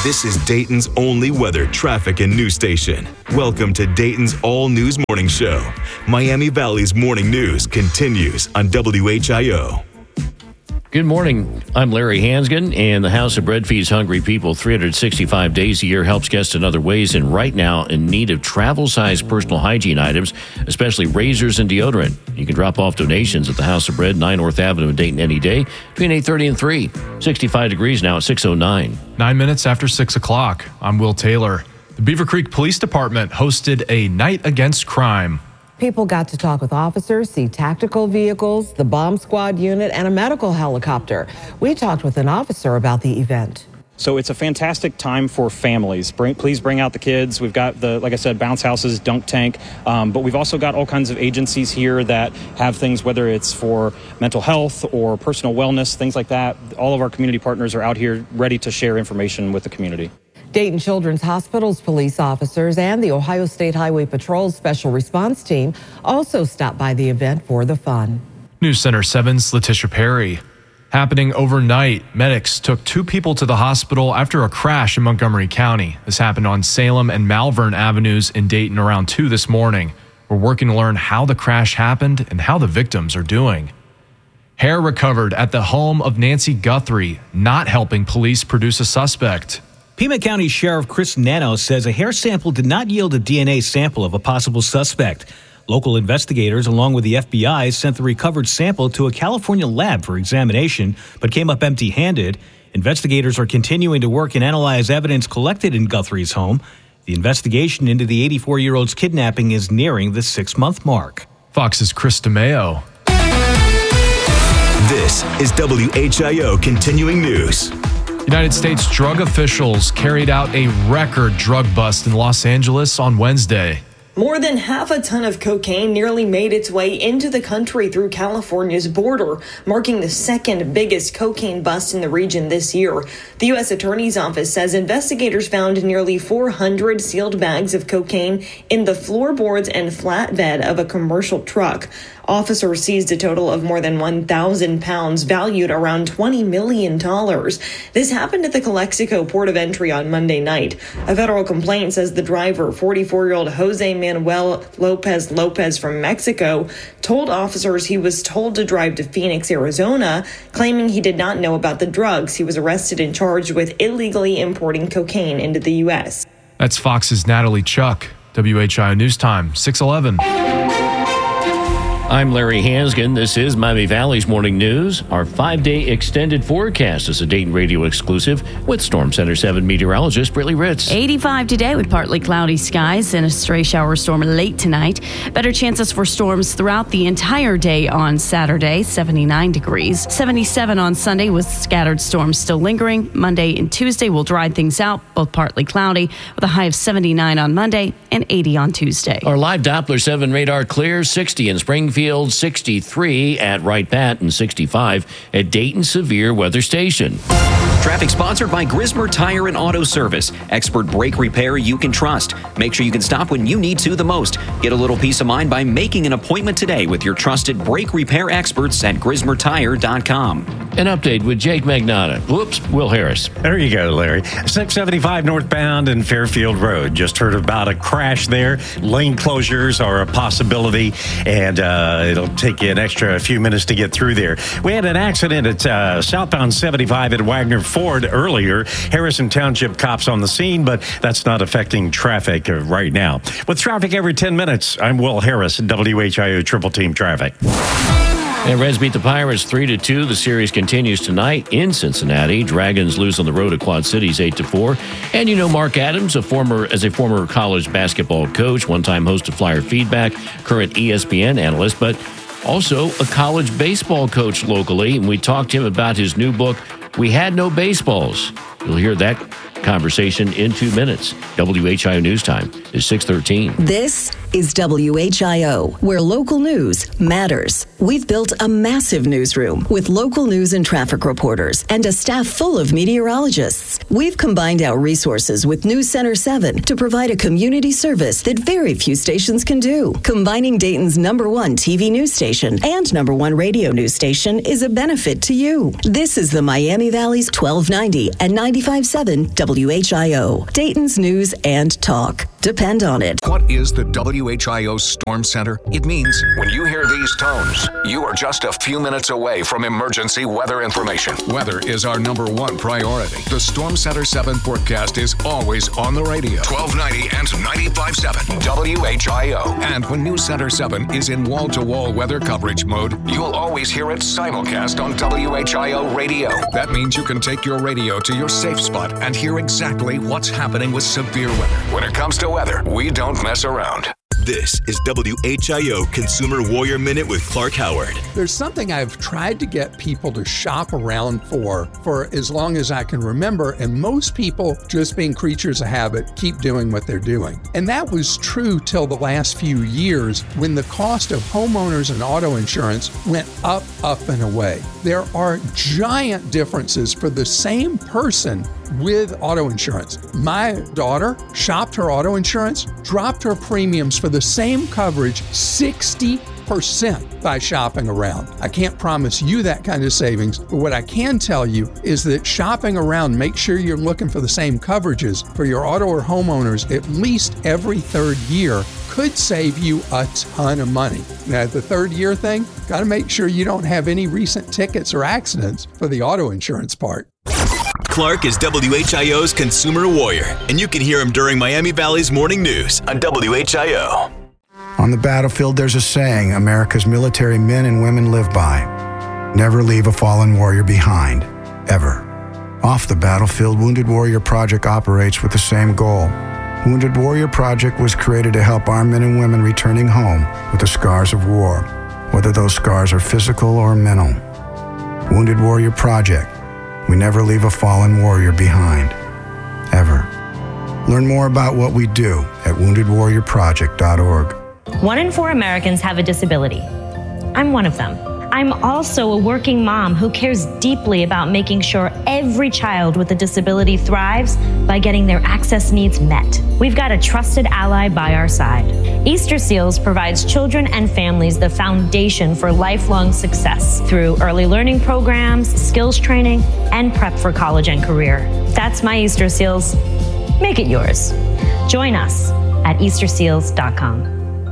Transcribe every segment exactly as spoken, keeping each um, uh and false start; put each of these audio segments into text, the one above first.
This is Dayton's only weather, traffic, and news station. Welcome to Dayton's All News Morning Show. Miami Valley's morning news continues on W H I O. Good morning. I'm Larry Hansgen, and the House of Bread feeds hungry people three hundred sixty-five days a year, helps guests in other ways, and right now in need of travel-sized personal hygiene items, especially razors and deodorant. You can drop off donations at the House of Bread, nine North Avenue in Dayton any day between eight thirty and three. sixty-five degrees now at six oh nine. Nine minutes after six o'clock. I'm Will Taylor. The Beaver Creek Police Department hosted a night against crime. People got to talk with officers, see tactical vehicles, the bomb squad unit, and a medical helicopter. We talked with an officer about the event. So it's a fantastic time for families. Bring, please bring out the kids. We've got the, like I said, bounce houses, dunk tank, um, but we've also got all kinds of agencies here that have things, whether it's for mental health or personal wellness, things like that. All of our community partners are out here ready to share information with the community. Dayton Children's Hospital's police officers and the Ohio State Highway Patrol Special Response Team also stopped by the event for the fun. News Center seven's Letitia Perry. Happening overnight, medics took two people to the hospital after a crash in Montgomery County. This happened on Salem and Malvern Avenues in Dayton around two this morning. We're working to learn how the crash happened and how the victims are doing. Hair recovered at the home of Nancy Guthrie, not helping police produce a suspect. Pima County Sheriff Chris Nano says a hair sample did not yield a D N A sample of a possible suspect. Local investigators, along with the F B I, sent the recovered sample to a California lab for examination, but came up empty-handed. Investigators are continuing to work and analyze evidence collected in Guthrie's home. The investigation into the eighty-four-year-old's kidnapping is nearing the six-month mark. Fox's Chris DeMeo. This is W H I O Continuing News. United States drug officials carried out a record drug bust in Los Angeles on Wednesday. More than half a ton of cocaine nearly made its way into the country through California's border, marking the second biggest cocaine bust in the region this year. The U S Attorney's Office says investigators found nearly four hundred sealed bags of cocaine in the floorboards and flatbed of a commercial truck. Officers seized a total of more than one thousand pounds, valued around twenty million dollars. This happened at the Calexico port of entry on Monday night. A federal complaint says the driver, forty-four-year-old Jose Manuel Lopez Lopez from Mexico, told officers he was told to drive to Phoenix, Arizona, claiming he did not know about the drugs. He was arrested and charged with illegally importing cocaine into the U S. That's Fox's Natalie Chuck. W H I O News Time, six eleven. I'm Larry Hansgen. This is Miami Valley's Morning News. Our five-day extended forecast is a Dayton Radio exclusive with Storm Center seven meteorologist Brittany Ritz. eighty-five today with partly cloudy skies and a stray shower storm late tonight. Better chances for storms throughout the entire day on Saturday, seventy-nine degrees. seventy-seven on Sunday with scattered storms still lingering. Monday and Tuesday will dry things out, both partly cloudy, with a high of seventy-nine on Monday and eighty on Tuesday. Our live Doppler seven radar clear, sixty in Springfield. sixty-three at Wright Pat, and sixty-five at Dayton Severe Weather Station. Traffic sponsored by Grismer Tire and Auto Service. Expert brake repair you can trust. Make sure you can stop when you need to the most. Get a little peace of mind by making an appointment today with your trusted brake repair experts at Grismer Tire dot com. An update with Jake Magnata. Whoops, Will Harris. There you go, Larry. six seventy-five northbound and Fairfield Road. Just heard about a crash there. Lane closures are a possibility, and uh, it'll take you an extra few minutes to get through there. We had an accident at uh, southbound seventy-five at Wagner Ford earlier. Harrison Township cops on the scene, but that's not affecting traffic uh, right now. With traffic every ten minutes, I'm Will Harris, W H I O Triple Team Traffic. And Reds beat the Pirates three to two. The series continues tonight in Cincinnati. Dragons lose on the road at Quad Cities eight to four. And you know Mark Adams, a former as a former college basketball coach, one-time host of Flyer Feedback, current E S P N analyst, but also a college baseball coach locally. And we talked to him about his new book, We Had No Baseballs. You'll hear that conversation in two minutes. W H I O News Time is six thirteen. This is W H I O, where local news matters. We've built a massive newsroom with local news and traffic reporters and a staff full of meteorologists. We've combined our resources with News Center seven to provide a community service that very few stations can do. Combining Dayton's number one T V news station and number one radio news station is a benefit to you. This is the Miami Valley's twelve ninety and ninety-five point seven W W H I O, Dayton's News and Talk. Depend on it. What is the W H I O Storm Center? It means when you hear these tones, you are just a few minutes away from emergency weather information. Weather is our number one priority. The Storm Center seven forecast is always on the radio. twelve ninety and ninety-five point seven W H I O. And when News Center seven is in wall-to-wall weather coverage mode, you'll always hear it simulcast on W H I O radio. That means you can take your radio to your safe spot and hear exactly what's happening with severe weather. When it comes to weather, we don't mess around. This is W H I O Consumer Warrior Minute with Clark Howard. There's something I've tried to get people to shop around for for as long as I can remember, and most people, just being creatures of habit, keep doing what they're doing. And that was true till the last few years when the cost of homeowners and auto insurance went up, up, and away. There are giant differences for the same person with auto insurance. My daughter shopped her auto insurance, dropped her premiums for the same coverage sixty percent by shopping around. I can't promise you that kind of savings, but what I can tell you is that shopping around, make sure you're looking for the same coverages for your auto or homeowners at least every third year could save you a ton of money. Now, the third year thing, got to make sure you don't have any recent tickets or accidents for the auto insurance part. Clark is W H I O's Consumer Warrior, and you can hear him during Miami Valley's Morning News on W H I O. On the battlefield, there's a saying America's military men and women live by. Never leave a fallen warrior behind, ever. Off the battlefield, Wounded Warrior Project operates with the same goal. Wounded Warrior Project was created to help our men and women returning home with the scars of war, whether those scars are physical or mental. Wounded Warrior Project. We never leave a fallen warrior behind, ever. Learn more about what we do at wounded warrior project dot org. One in four Americans have a disability. I'm one of them. I'm also a working mom who cares deeply about making sure every child with a disability thrives by getting their access needs met. We've got a trusted ally by our side. Easter Seals provides children and families the foundation for lifelong success through early learning programs, skills training, and prep for college and career. That's my Easter Seals. Make it yours. Join us at easter seals dot com.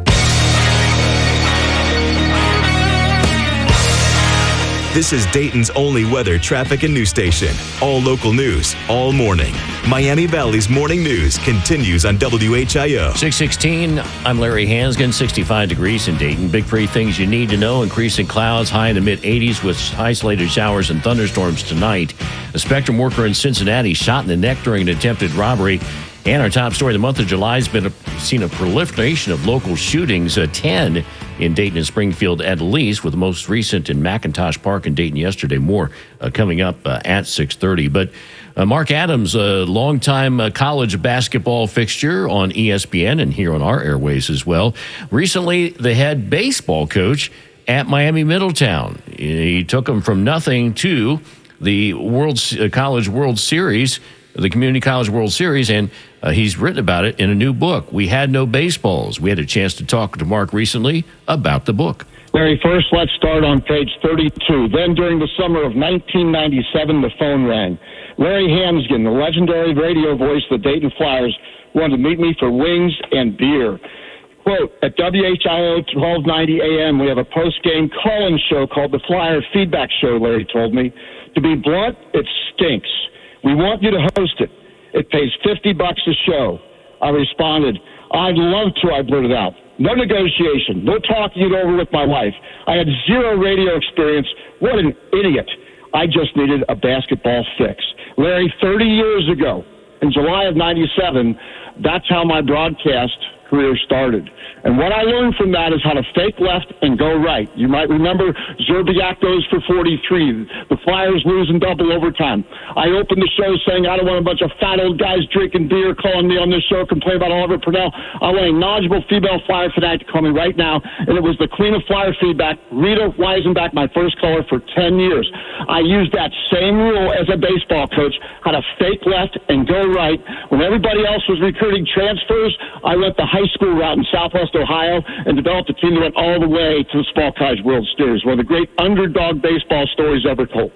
This is Dayton's only weather, traffic, and news station. All local news, all morning. Miami Valley's Morning News continues on W H I O. six sixteen, I'm Larry Hansgen, sixty-five degrees in Dayton. Big three things you need to know. Increasing clouds, high in the mid-eighties with isolated showers and thunderstorms tonight. A Spectrum worker in Cincinnati shot in the neck during an attempted robbery. And our top story, the month of July has been a, seen a proliferation of local shootings, uh, ten in Dayton and Springfield at least, with the most recent in McIntosh Park in Dayton yesterday. More uh, coming up uh, at six thirty. But uh, Mark Adams, a longtime uh, college basketball fixture on E S P N and here on our airways as well, recently the head baseball coach at Miami Middletown. He took them from nothing to the World uh, College World Series, the Community College World Series, and uh, he's written about it in a new book, We Had No Baseballs. We had a chance to talk to Mark recently about the book. Larry, first let's start on page thirty-two. Then during the summer of nineteen ninety-seven, the phone rang. Larry Hansgen, the legendary radio voice of the Dayton Flyers, wanted to meet me for wings and beer. Quote, at W H I O twelve ninety A M, we have a post-game call-in show called the Flyer Feedback Show, Larry told me. To be blunt, it stinks. We want you to host it. It pays fifty bucks a show. I responded, I'd love to, I blurted out. No negotiation, no talking it over with my wife. I had zero radio experience. What an idiot. I just needed a basketball fix. Larry, thirty years ago, in July of ninety-seven, that's how my broadcast career started. And what I learned from that is how to fake left and go right. You might remember Zerbiak goes for forty-three. The Flyers lose in double overtime. I opened the show saying I don't want a bunch of fat old guys drinking beer calling me on this show, complain about Oliver Purnell. I want a knowledgeable female Flyer fanatic to call me right now. And it was the queen of Flyer feedback, Rita Weisenbach, my first caller for ten years. I used that same rule as a baseball coach, how to fake left and go right. When everybody else was recruiting transfers, I went the high school route in Southwest Ohio and developed a team that went all the way to the Small College World Series. One of the great underdog baseball stories ever told.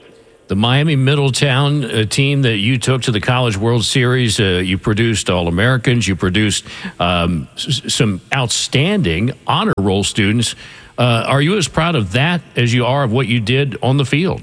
The Miami Middletown uh, team that you took to the College World Series, uh, you produced All-Americans, you produced um, s- some outstanding honor roll students. Uh, are you as proud of that as you are of what you did on the field?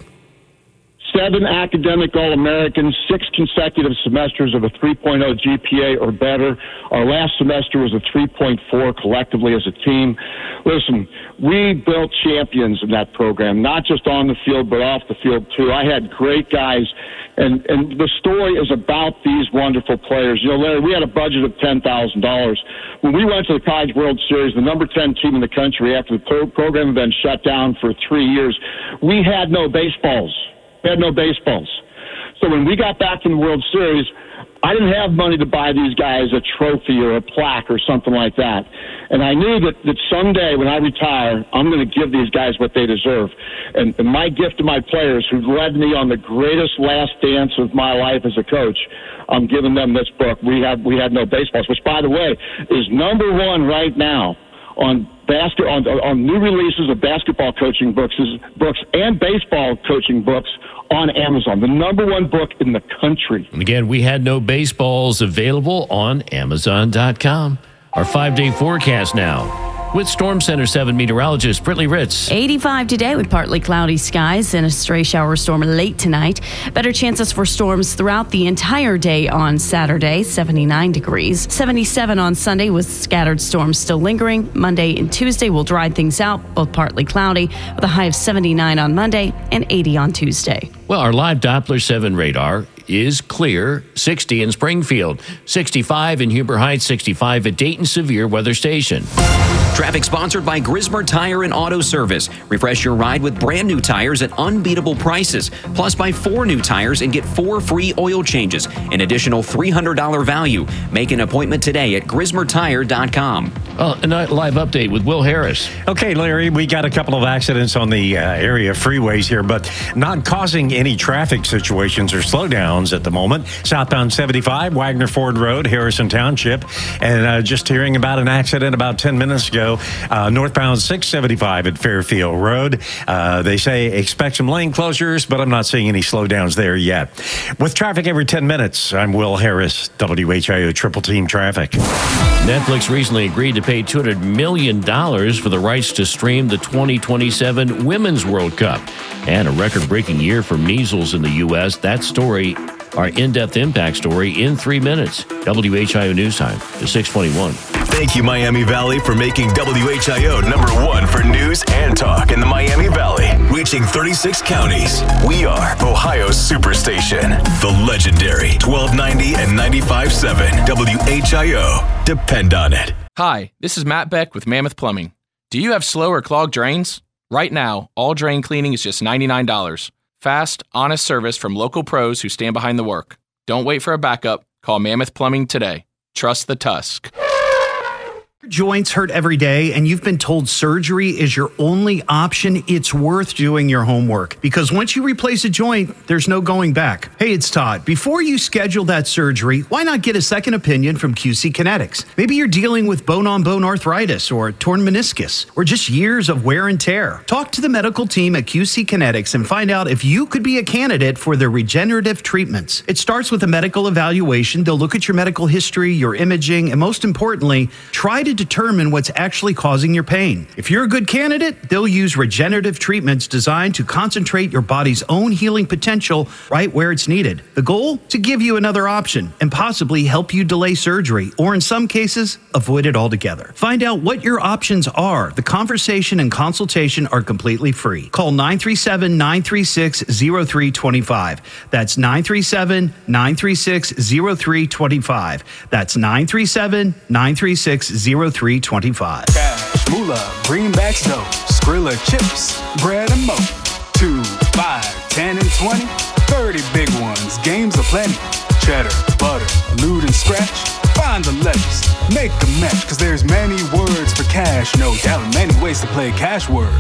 Seven academic All-Americans, six consecutive semesters of a three point oh G P A or better. Our last semester was a three point four collectively as a team. Listen, we built champions in that program, not just on the field, but off the field, too. I had great guys, and, and the story is about these wonderful players. You know, Larry, we had a budget of ten thousand dollars. When we went to the College World Series, the number ten team in the country, after the pro- program had been shut down for three years, we had no baseballs. We had no baseballs. So when we got back from the World Series, I didn't have money to buy these guys a trophy or a plaque or something like that. And I knew that, that someday when I retire, I'm going to give these guys what they deserve. And, and my gift to my players who led me on the greatest last dance of my life as a coach, I'm giving them this book. We have we had no baseballs, which, by the way, is number one right now on basket on, on new releases of basketball coaching books, books and baseball coaching books on Amazon. The number one book in the country. And again, we had no baseballs available on Amazon dot com. Our five-day forecast now with Storm Center seven meteorologist Brittany Ritz. eighty-five today with partly cloudy skies and a stray shower storm late tonight. Better chances for storms throughout the entire day on Saturday, seventy-nine degrees. seventy-seven on Sunday with scattered storms still lingering. Monday and Tuesday will dry things out, both partly cloudy, with a high of seventy-nine on Monday and eighty on Tuesday. Well, our live Doppler seven radar is clear, sixty in Springfield, sixty-five in Huber Heights, sixty-five at Dayton Severe Weather Station. Traffic sponsored by Grismer Tire and Auto Service. Refresh your ride with brand new tires at unbeatable prices. Plus, buy four new tires and get four free oil changes, an additional three hundred dollars value. Make an appointment today at Grismer Tire dot com. Well, a live update with Will Harris. Okay, Larry, we got a couple of accidents on the uh, area freeways here, but not causing any traffic situations or slowdowns at the moment. Southbound seventy-five, Wagner Ford Road, Harrison Township. And uh, just hearing about an accident about ten minutes ago, uh, northbound six seventy-five at Fairfield Road. Uh, they say expect some lane closures, but I'm not seeing any slowdowns there yet. With traffic every ten minutes, I'm Will Harris, W H I O Triple Team Traffic. Netflix recently agreed to pay two hundred million dollars for the rights to stream the twenty twenty-seven Women's World Cup. And a record-breaking year for measles in the U S. That story, our in-depth impact story, in three minutes. W H I O News Time is six twenty-one. Thank you, Miami Valley, for making W H I O number one for news and talk in the Miami Valley. Reaching thirty-six counties. We are Ohio's Superstation. The legendary twelve ninety and ninety-five point seven W H I O. Depend on it. Hi, this is Matt Beck with Mammoth Plumbing. Do you have slow or clogged drains? Right now, all drain cleaning is just ninety-nine dollars. Fast, honest service from local pros who stand behind the work. Don't wait for a backup. Call Mammoth Plumbing today. Trust the Tusk. Joints hurt every day and you've been told surgery is your only option, it's worth doing your homework, because once you replace a joint, there's no going back. Hey, it's Todd. Before you schedule that surgery, why not get a second opinion from Q C Kinetics? Maybe you're dealing with bone-on-bone arthritis or torn meniscus or just years of wear and tear. Talk to the medical team at Q C Kinetics and find out if you could be a candidate for their regenerative treatments. It starts with a medical evaluation. They'll look at your medical history, your imaging, and most importantly, try to determine what's actually causing your pain. If you're a good candidate, they'll use regenerative treatments designed to concentrate your body's own healing potential right where it's needed. The goal? To give you another option and possibly help you delay surgery, or in some cases, avoid it altogether. Find out what your options are. The conversation and consultation are completely free. Call nine three seven, nine three six, zero three two five. That's nine three seven, nine three six, zero three two five. That's nine three seven, nine three six, zero three two five. Cash, moolah, greenbacks, dough, Skrilla chips, bread and mo. Two, five, ten and twenty, thirty big ones, games aplenty. Cheddar, butter, loot and scratch. Find the letters, make a match, cause there's many words for cash, no doubt, many ways to play cash word.